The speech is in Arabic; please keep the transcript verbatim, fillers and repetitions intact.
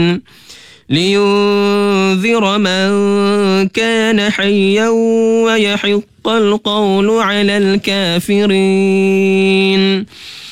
لينذر من كان حيا ويحق القول على الكافرين.